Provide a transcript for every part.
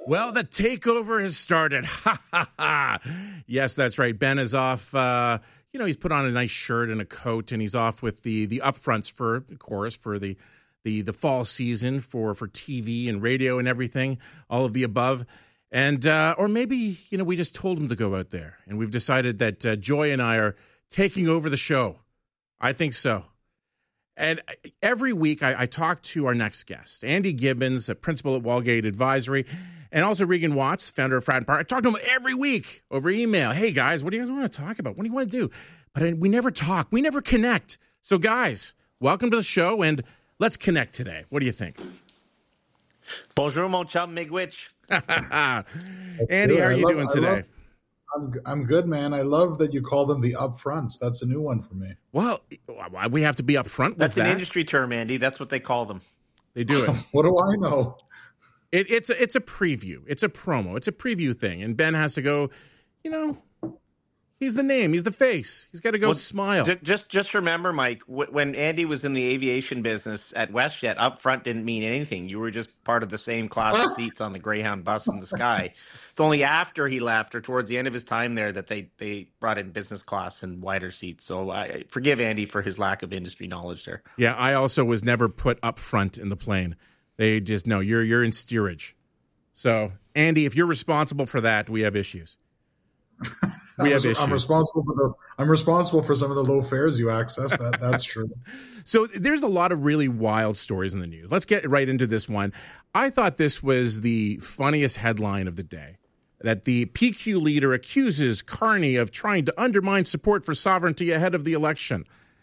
Well, the takeover has started. Ha, ha, ha. Yes, that's right. Ben is off. He's put on a nice shirt and a coat, and he's off with the upfronts for the fall season for TV and radio and everything, all of the above. And or maybe, we just told him to go out there, and we've decided that Joy and I are taking over the show. I think so. And every week I talk to our next guest, Andy Gibbons, a principal at Wallgate Advisory, and also Regan Watts, founder of Fratton Park. I talk to him every week over email. Hey, guys, what do you guys want to talk about? What do you want to do? But we never talk. We never connect. So, guys, welcome to the show, and let's connect today. What do you think? Bonjour, mon chum, Migwich. Andy, how are you doing today? I'm good, man. I love that you call them the upfronts. That's a new one for me. Well, we have to be upfront with that. That's an industry term, Andy. That's what they call them. They do it. What do I know? It's a preview. It's a promo. It's a preview thing. And Ben has to go, he's the name. He's the face. He's got to go smile. Just remember, Mike, when Andy was in the aviation business at WestJet, upfront didn't mean anything. You were just part of the same class of seats on the Greyhound bus in the sky. It's only after he left or towards the end of his time there that they brought in business class and wider seats. So I forgive Andy for his lack of industry knowledge there. Yeah, I also was never put up front in the plane. They just, no, you're in steerage. So, Andy, if you're responsible for that, we have issues. I'm responsible for some of the low fares you access. That's true. So there's a lot of really wild stories in the news. Let's get right into this one. I thought this was the funniest headline of the day, that the PQ leader accuses Carney of trying to undermine support for sovereignty ahead of the election.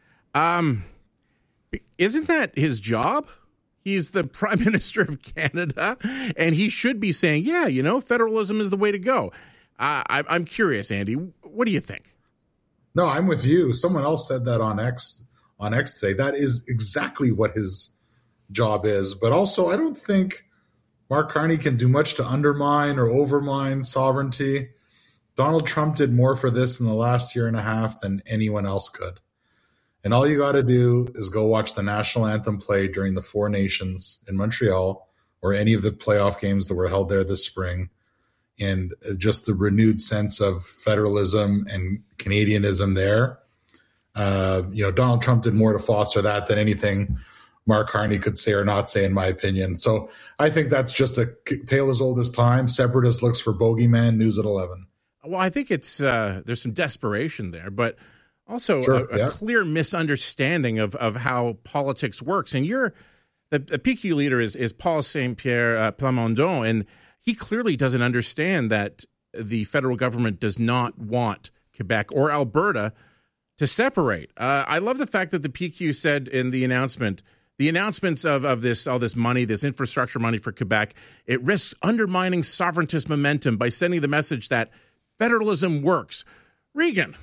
Isn't that his job? He's the Prime Minister of Canada, and he should be saying, federalism is the way to go. I'm curious, Andy. What do you think? No, I'm with you. Someone else said that on X today. That is exactly what his job is. But also, I don't think Mark Carney can do much to undermine or overmine sovereignty. Donald Trump did more for this in the last year and a half than anyone else could. And all you got to do is go watch the national anthem play during the Four Nations in Montreal or any of the playoff games that were held there this spring. And just the renewed sense of federalism and Canadianism there. Donald Trump did more to foster that than anything Mark Carney could say or not say, in my opinion. So I think that's just a tale as old as time. Separatist looks for bogeyman, news at 11. Well, I think it's there's some desperation there, but also a clear misunderstanding of how politics works. And the PQ leader is Paul Saint-Pierre Plamondon, and he clearly doesn't understand that the federal government does not want Quebec or Alberta to separate. I love the fact that the PQ said in the announcements of all this money, this infrastructure money for Quebec, it risks undermining sovereigntist momentum by sending the message that federalism works. Regan,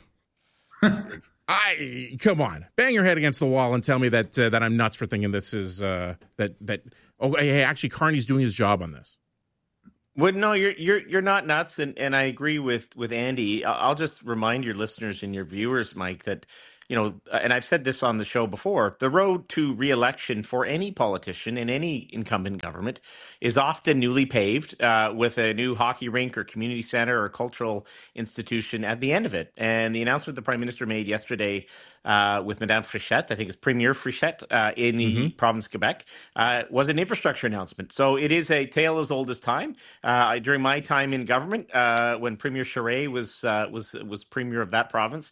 come on, bang your head against the wall and tell me that I'm nuts for thinking this is actually Carney's doing his job on this. Well, no, you're not nuts, and I agree with Andy. I'll just remind your listeners and your viewers, Mike, that and I've said this on the show before, the road to re-election for any politician in any incumbent government is often newly paved with a new hockey rink or community center or cultural institution at the end of it. And the announcement the Prime Minister made yesterday with Madame Frichette, I think it's Premier Frichette in the province of Quebec, was an infrastructure announcement. So it is a tale as old as time. During my time in government, when Premier Charest was Premier of that province,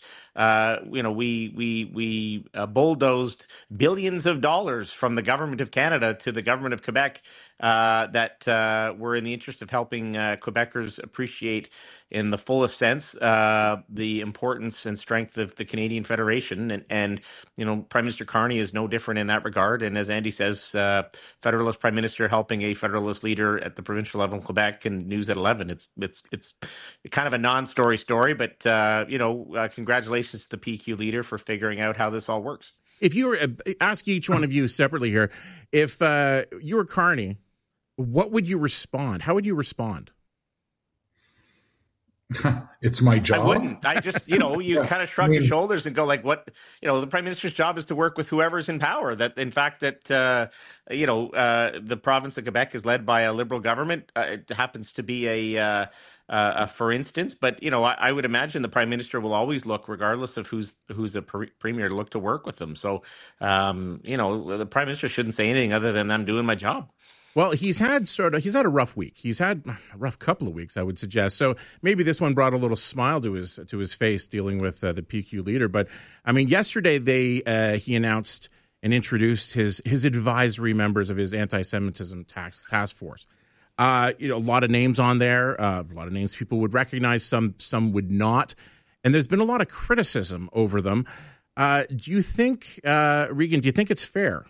we bulldozed billions of dollars from the government of Canada to the government of Quebec that were in the interest of helping Quebecers appreciate in the fullest sense the importance and strength of the Canadian Federation. And Prime Minister Carney is no different in that regard. And as Andy says, Federalist Prime Minister helping a Federalist leader at the provincial level in Quebec and news at 11. It's kind of a non-story story, but congratulations to the PQ leader for figuring out how this all works. If you were ask each one of you separately here, if you were Carney, what would you respond? How would you respond? it's my job. I wouldn't. I just, you kind of shrug your shoulders and go like, what, the prime minister's job is to work with whoever's in power. That, in fact, that, the province of Quebec is led by a Liberal government. It happens to be a for instance, but, I would imagine the prime minister will always look, regardless of who's a premier, to look to work with them. So, the prime minister shouldn't say anything other than I'm doing my job. Well, he's had a rough week. He's had a rough couple of weeks, I would suggest. So maybe this one brought a little smile to his face dealing with the PQ leader. But I mean, yesterday he announced and introduced his advisory members of his anti-Semitism task force. A lot of names on there, a lot of names people would recognize, some would not. And there's been a lot of criticism over them. Do you think, Regan, it's fair?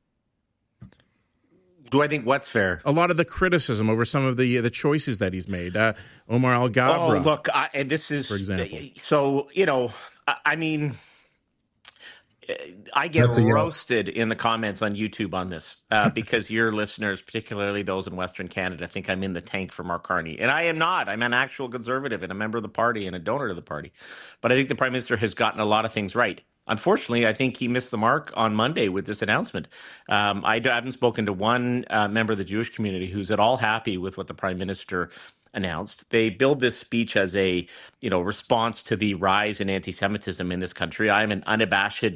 Do I think what's fair? A lot of the criticism over some of the choices that he's made. Omar Al-Ghabra. Oh, look, and this is, for example. So, I mean, I get roasted in the comments on YouTube on this because your listeners, particularly those in Western Canada, think I'm in the tank for Mark Carney. And I am not. I'm an actual conservative and a member of the party and a donor to the party. But I think the Prime Minister has gotten a lot of things right. Unfortunately, I think he missed the mark on Monday with this announcement. I haven't spoken to one member of the Jewish community who's at all happy with what the Prime Minister announced. They billed this speech as a, response to the rise in anti-Semitism in this country. I am an unabashed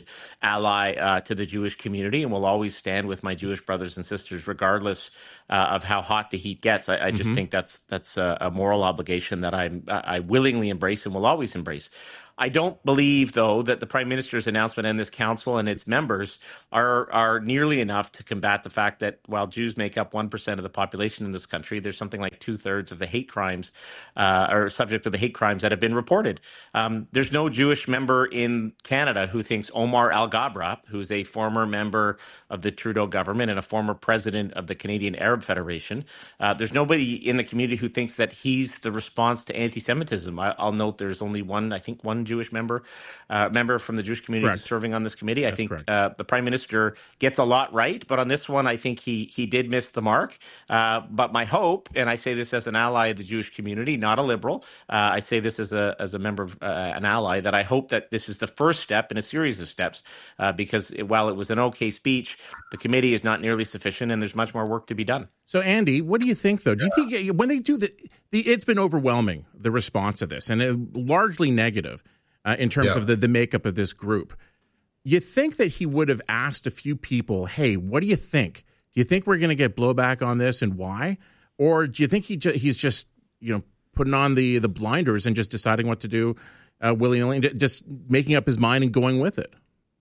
ally to the Jewish community and will always stand with my Jewish brothers and sisters, regardless of how hot the heat gets. I just think that's a moral obligation that I willingly embrace and will always embrace. I don't believe, though, that the Prime Minister's announcement and this council and its members are nearly enough to combat the fact that while Jews make up 1% of the population in this country, there's something like 2/3 of the hate crimes are subject to the hate crimes that have been reported. There's no Jewish member in Canada who thinks Omar Al-Ghabra, who's a former member of the Trudeau government and a former president of the Canadian Arab Federation, there's nobody in the community who thinks that he's the response to anti-Semitism. I'll note there's only one Jewish member from the Jewish community who's serving on this committee. That's I think the Prime Minister gets a lot right, but on this one, I think he did miss the mark. But my hope, and I say this as an ally of the Jewish community, not a liberal, I say this as a member of an ally, that I hope that this is the first step in a series of steps, because while it was an okay speech, the committee is not nearly sufficient, and there's much more work to be done. So, Andy, what do you think, though? Do you think when they do it's been overwhelming, the response to this, and largely negative in terms of the makeup of this group. You think that he would have asked a few people, hey, what do you think? Do you think we're going to get blowback on this, and why? Or do you think he's just putting on the blinders and just deciding what to do willy-nilly, just making up his mind and going with it?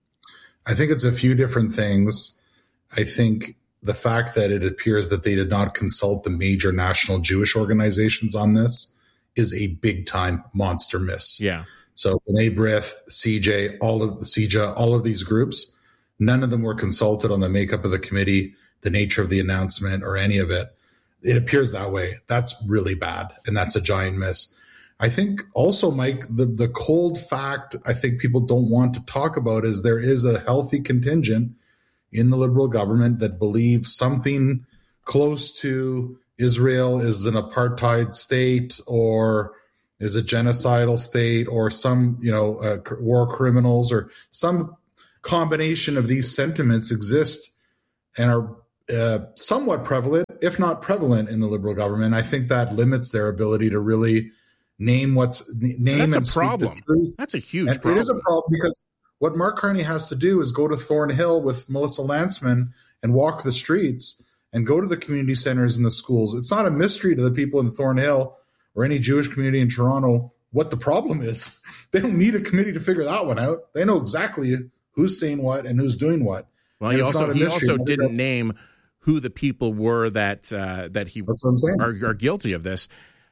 I think it's a few different things. I think the fact that it appears that they did not consult the major national Jewish organizations on this is a big-time monster miss. Yeah. So B'nai B'rith, CJ, all of these groups, none of them were consulted on the makeup of the committee, the nature of the announcement, or any of it. It appears that way. That's really bad, and that's a giant miss. I think also, Mike, the cold fact I think people don't want to talk about is there is a healthy contingent in the Liberal government that believe something close to Israel is an apartheid state or is a genocidal state or some, war criminals or some combination of these sentiments exist and are somewhat prevalent, if not prevalent, in the Liberal government. I think that limits their ability to really name that's a problem. That's a huge problem. It is a problem because what Mark Carney has to do is go to Thornhill with Melissa Lantsman and walk the streets and go to the community centers and the schools. It's not a mystery to the people in Thornhill or any Jewish community in Toronto what the problem is. They don't need a committee to figure that one out. They know exactly who's saying what and who's doing what. Well, he also didn't name who the people were that he are guilty of this.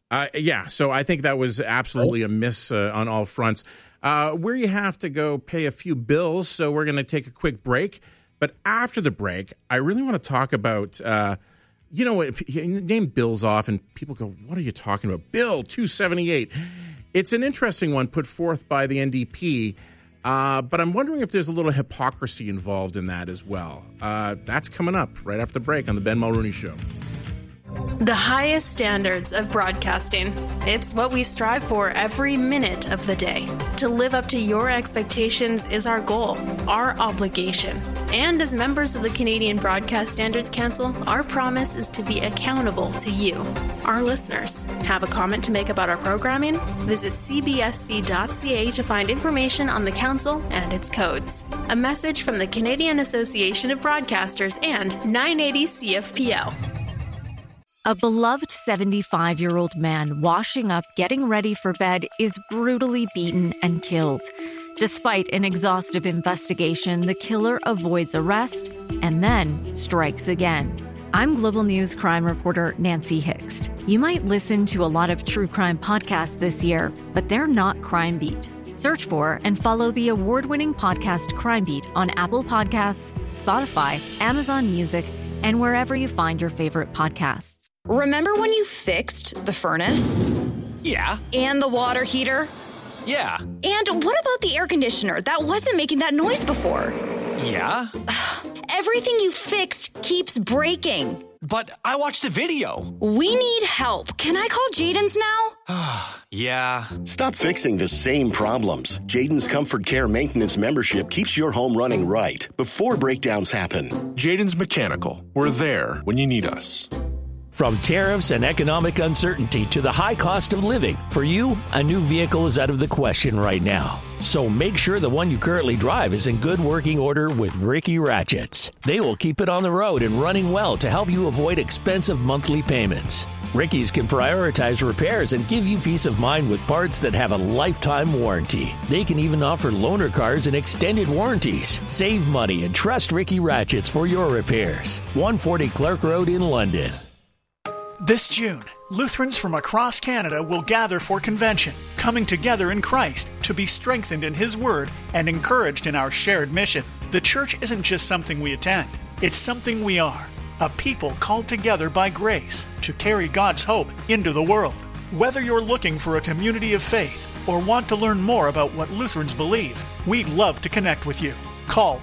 So I think that was absolutely a miss on all fronts. We have to go pay a few bills, so we're going to take a quick break. But after the break, I really want to talk about if you name bills off and people go, what are you talking about? Bill 278. It's an interesting one put forth by the NDP, but I'm wondering if there's a little hypocrisy involved in that as well. That's coming up right after the break on the Ben Mulroney Show. The highest standards of broadcasting. It's what we strive for every minute of the day. To live up to your expectations is our goal, our obligation. And as members of the Canadian Broadcast Standards Council, our promise is to be accountable to you, our listeners. Have a comment to make about our programming? Visit cbsc.ca to find information on the council and its codes. A message from the Canadian Association of Broadcasters and 980 CFPL. A beloved 75-year-old man washing up, getting ready for bed, is brutally beaten and killed. Despite an exhaustive investigation, the killer avoids arrest and then strikes again. I'm Global News crime reporter Nancy Hixt. You might listen to a lot of true crime podcasts this year, but they're not Crime Beat. Search for and follow the award-winning podcast Crime Beat on Apple Podcasts, Spotify, Amazon Music, and wherever you find your favorite podcasts. Remember when you fixed the furnace? Yeah. And the water heater? Yeah. And what about the air conditioner that wasn't making that noise before? Yeah. Everything you fixed keeps breaking. But I watched the video. We need help. Can I call Jaden's now? Yeah. Stop fixing the same problems. Jaden's Comfort Care Maintenance membership keeps your home running right before breakdowns happen. Jaden's Mechanical. We're there when you need us. From tariffs and economic uncertainty to the high cost of living, for you, a new vehicle is out of the question right now. So make sure the one you currently drive is in good working order with Ricky Ratchets. They will keep it on the road and running well to help you avoid expensive monthly payments. Ricky's can prioritize repairs and give you peace of mind with parts that have a lifetime warranty. They can even offer loaner cars and extended warranties. Save money and trust Ricky Ratchets for your repairs. 140 Clark Road in London. This June, Lutherans from across Canada will gather for convention, coming together in Christ to be strengthened in His Word and encouraged in our shared mission. The church isn't just something we attend, it's something we are. A people called together by grace to carry God's hope into the world. Whether you're looking for a community of faith or want to learn more about what Lutherans believe, we'd love to connect with you. Call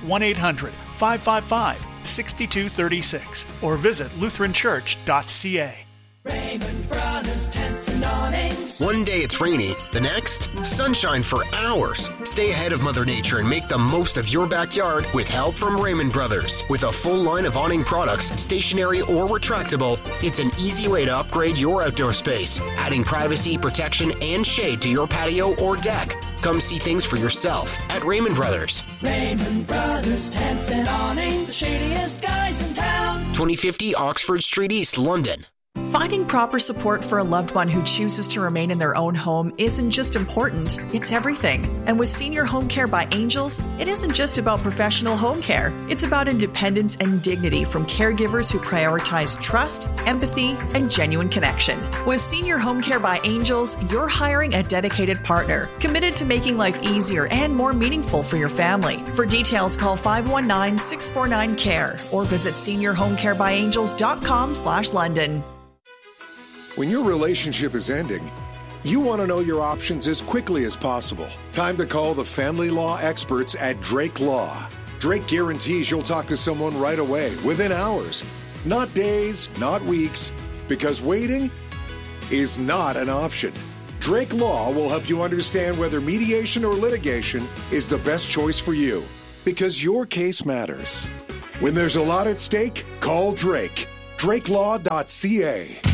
1-800-555-6236 or visit lutheranchurch.ca. Raymond Brothers Tents and Awnings. One day it's rainy, the next, sunshine for hours. Stay ahead of Mother Nature and make the most of your backyard with help from Raymond Brothers. With a full line of awning products, stationary or retractable, it's an easy way to upgrade your outdoor space, adding privacy, protection, and shade to your patio or deck. Come see things for yourself at Raymond Brothers. Raymond Brothers Tents and Awnings, the shadiest guys in town. 2050 Oxford Street East, London. Finding proper support for a loved one who chooses to remain in their own home isn't just important, it's everything. And with Senior Home Care by Angels, it isn't just about professional home care. It's about independence and dignity from caregivers who prioritize trust, empathy, and genuine connection. With Senior Home Care by Angels, you're hiring a dedicated partner, committed to making life easier and more meaningful for your family. For details, call 519-649-CARE or visit seniorhomecarebyangels.com/London. When your relationship is ending, you want to know your options as quickly as possible. Time to call the family law experts at Drake Law. Drake guarantees you'll talk to someone right away, within hours. Not days, not weeks, because waiting is not an option. Drake Law will help you understand whether mediation or litigation is the best choice for you, because your case matters. When there's a lot at stake, call Drake. DrakeLaw.ca.